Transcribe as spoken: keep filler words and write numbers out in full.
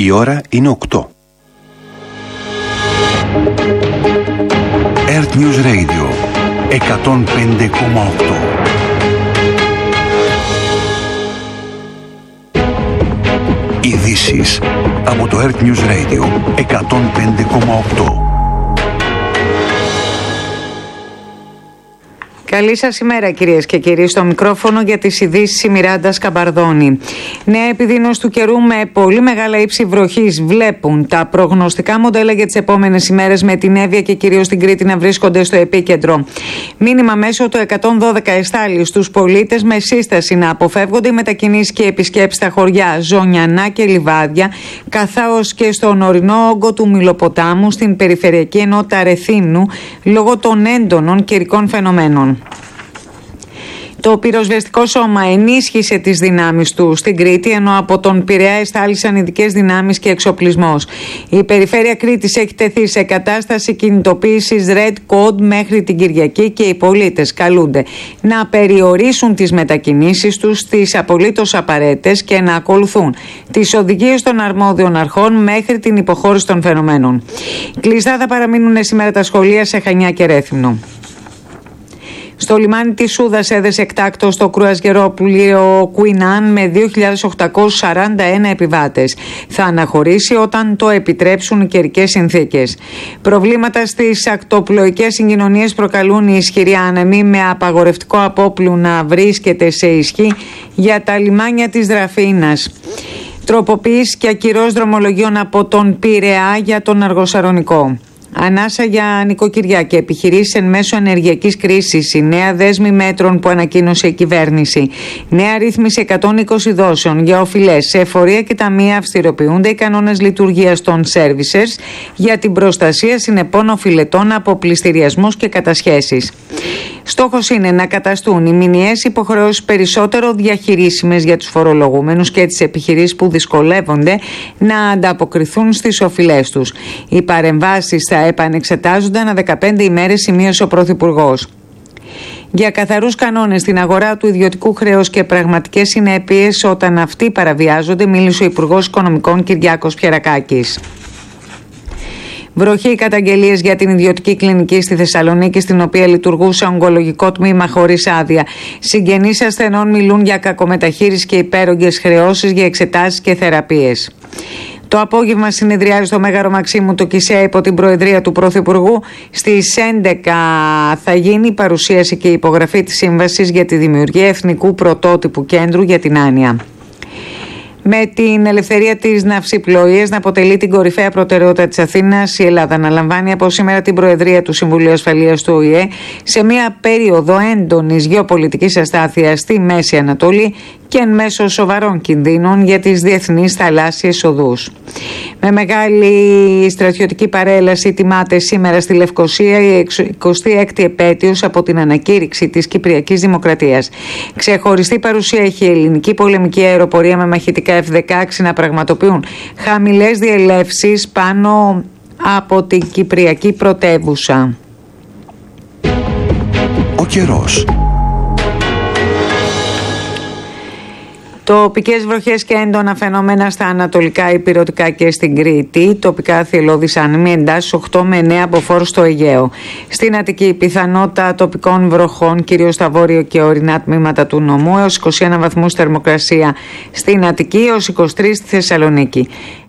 Η ώρα είναι οκτώ. Earth News Radio εκατόν πέντε κόμμα οκτώ. Ειδήσεις από το Earth News Radio εκατόν πέντε κόμμα οκτώ. Καλή σας ημέρα κυρίες και κύριοι. Στο μικρόφωνο για τις ειδήσεις η Μιράντα Σκαμπαρδώνη. Νέα επιδείνωση του καιρού με πολύ μεγάλα ύψη βροχής βλέπουν τα προγνωστικά μοντέλα για τις επόμενες ημέρες, με την Εύβοια και κυρίως την Κρήτη να βρίσκονται στο επίκεντρο. Μήνυμα μέσω του εκατόν δώδεκα εστάλει στους πολίτες με σύσταση να αποφεύγονται οι μετακινήσεις και επισκέψεις στα χωριά Ζωνιανά και Λιβάδια, καθώς και στον ορεινό όγκο του Μυλοποτάμου στην περιφερειακή ενότητα Ρεθύμνου, λόγω των έντονων καιρικών φαινομένων. Το πυροσβεστικό σώμα ενίσχυσε τις δυνάμεις του στην Κρήτη, ενώ από τον Πειραιά εστάλησαν ειδικές δυνάμεις και εξοπλισμός. Η περιφέρεια Κρήτης έχει τεθεί σε κατάσταση κινητοποίησης Red Code μέχρι την Κυριακή και οι πολίτες καλούνται να περιορίσουν τις μετακινήσεις τους στις απολύτως απαραίτητες και να ακολουθούν τις οδηγίες των αρμόδιων αρχών μέχρι την υποχώρηση των φαινομένων. Κλειστά θα παραμείνουν σήμερα τα σχολεία σε Χανιά και Ρέθυμνο. Στο λιμάνι της Σούδας έδεσε εκτάκτο στο κρουαζιερόπλοιο Queen Anne με δύο χιλιάδες οκτακόσιους σαράντα ένα επιβάτες. Θα αναχωρήσει όταν το επιτρέψουν οι καιρικές συνθήκες. Προβλήματα στις ακτοπλοϊκές συγκοινωνίες προκαλούν οι ισχυροί άνεμοι, με απαγορευτικό απόπλου να βρίσκεται σε ισχύ για τα λιμάνια της Δραφίνας. Τροποποίηση και ακυρώσεις δρομολογίων από τον Πειραιά για τον Αργοσαρονικό. Ανάσα για νοικοκυριά και επιχειρήσεις εν μέσω ενεργειακής κρίσης. Η νέα δέσμη μέτρων που ανακοίνωσε η κυβέρνηση. Νέα ρύθμιση εκατόν είκοσι δόσεων για οφειλές. Σε εφορία και ταμεία αυστηροποιούνται οι κανόνες λειτουργίας των services για την προστασία συνεπών οφειλετών από πληστηριασμούς και κατασχέσεις. Στόχος είναι να καταστούν οι μηνιαίες υποχρεώσεις περισσότερο διαχειρίσιμες για τους φορολογούμενους και τις επιχειρήσεις που δυσκολεύονται να ανταποκριθούν στις οφειλές τους. Οι παρεμβάσεις θα επανεξετάζονται ανά δεκαπέντε ημέρες, σημείωσε ο Πρωθυπουργός. Για καθαρούς κανόνες στην αγορά του ιδιωτικού χρέους και πραγματικές συνέπειες όταν αυτοί παραβιάζονται, μίλησε ο Υπουργός Οικονομικών Κυριάκος Πιερακάκης. Βροχή καταγγελίες για την ιδιωτική κλινική στη Θεσσαλονίκη, στην οποία λειτουργούσε ογκολογικό τμήμα χωρίς άδεια. Συγγενείς ασθενών μιλούν για κακομεταχείριση και υπέρογγες χρεώσεις για εξετάσεις και θεραπείες. Το απόγευμα συνεδριάζει στο Μέγαρο Μαξίμου το ΚΙΣΕΑ υπό την προεδρία του Πρωθυπουργού. Στις έντεκα θα γίνει η παρουσίαση και η υπογραφή της σύμβασης για τη δημιουργία εθνικού πρωτότυπου κέντρου για την άνοια. Με την ελευθερία της ναυσιπλοείας να αποτελεί την κορυφαία προτεραιότητα της Αθήνας, η Ελλάδα αναλαμβάνει από σήμερα την Προεδρία του Συμβουλίου Ασφαλείας του Ο Η Ε σε μια περίοδο έντονης γεωπολιτικής αστάθειας στη Μέση Ανατολή και εν μέσω σοβαρών κινδύνων για τις διεθνείς θαλάσσιες οδούς. Με μεγάλη στρατιωτική παρέλαση τιμάται σήμερα στη Λευκοσία η εικοστή έκτη επέτειος από την ανακήρυξη της Κυπριακής Δημοκρατίας. Ξεχωριστή παρουσία έχει η ελληνική πολεμική αεροπορία με μαχητικά εφ δεκαέξι να πραγματοποιούν χαμηλές διελεύσεις πάνω από την Κυπριακή πρωτεύουσα. Ο καιρός. Τοπικές βροχές και έντονα φαινόμενα στα ανατολικά ηπειρωτικά και στην Κρήτη. Τοπικά θυελλώδεις άνεμοι, εντάσεις οκτώ με εννέα μποφόρ στο Αιγαίο. Στην Αττική πιθανότητα τοπικών βροχών, κυρίως στα βόρειο και ορεινά τμήματα του νομού, έως είκοσι ένα βαθμούς θερμοκρασία στην Αττική, έως είκοσι τρεις στη Θεσσαλονίκη.